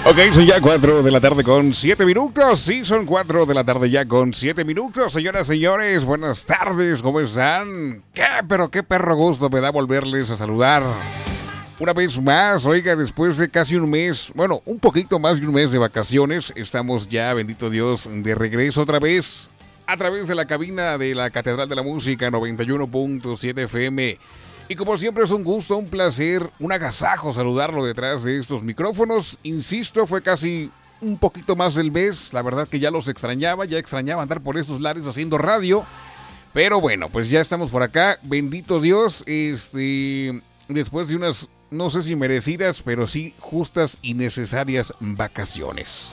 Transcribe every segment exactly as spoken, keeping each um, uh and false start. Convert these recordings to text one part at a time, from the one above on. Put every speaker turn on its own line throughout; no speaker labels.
Ok, son ya cuatro de la tarde con siete minutos. Sí, son cuatro de la tarde ya con siete minutos. Señoras, señores, buenas tardes. ¿Cómo están? ¿Qué? Pero qué perro gusto me da volverles a saludar. Una vez más, oiga, después de casi un mes, bueno, un poquito más de un mes de vacaciones, estamos ya, bendito Dios, de regreso otra vez a través de la cabina de la Catedral de la Música noventa y uno punto siete F M. Y como siempre es un gusto, un placer, un agasajo saludarlo detrás de estos micrófonos. Insisto, fue casi un poquito más del mes. La verdad que ya los extrañaba, ya extrañaba andar por esos lares haciendo radio. Pero bueno, pues ya estamos por acá. Bendito Dios, este, después de unas, no sé si merecidas, pero sí justas y necesarias vacaciones.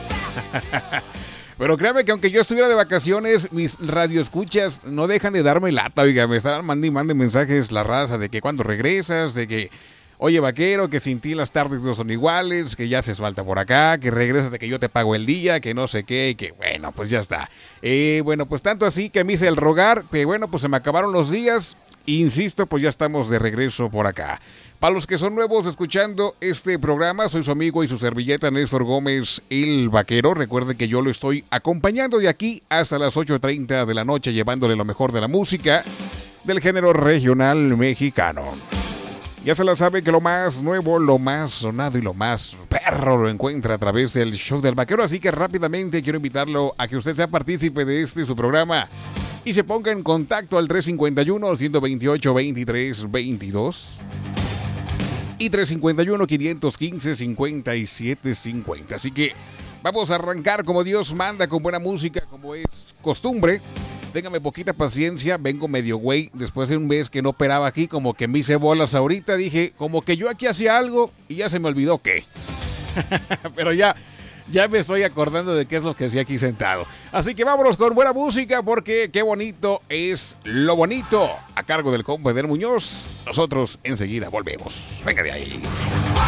Pero créame que aunque yo estuviera de vacaciones, mis radioescuchas no dejan de darme lata, oiga, me estaban mandando y mandando mensajes la raza de que cuando regresas, de que, oye vaquero, que sin ti las tardes no son iguales, que ya haces falta por acá, que regresas de que yo te pago el día, que no sé qué, y que bueno, pues ya está. Eh, bueno, pues tanto así que me hice el rogar, que bueno, pues se me acabaron los días, insisto, pues ya estamos de regreso por acá. Para los que son nuevos escuchando este programa, soy su amigo y su servilleta Néstor Gómez, el vaquero. Recuerden que yo lo estoy acompañando de aquí hasta las ocho treinta de la noche, llevándole lo mejor de la música del género regional mexicano. Ya se la sabe que lo más nuevo, lo más sonado y lo más perro lo encuentra a través del show del vaquero. Así que rápidamente quiero invitarlo a que usted sea partícipe de este su programa y se ponga en contacto al tres cinco uno, uno dos ocho, veintitrés veintidós. Y tres cinco uno, quinientos quince, cincuenta y siete cincuenta. Así que vamos a arrancar como Dios manda, con buena música, como es costumbre. Téngame poquita paciencia, vengo medio güey. Después de un mes que no operaba aquí, como que me hice bolas ahorita. Dije, como que yo aquí hacía algo y ya se me olvidó qué. Pero ya... Ya me estoy acordando de qué es lo que hacía aquí sentado. Así que vámonos con buena música, porque qué bonito es lo bonito. A cargo del compa Eder Muñoz. Nosotros enseguida volvemos. Venga de ahí.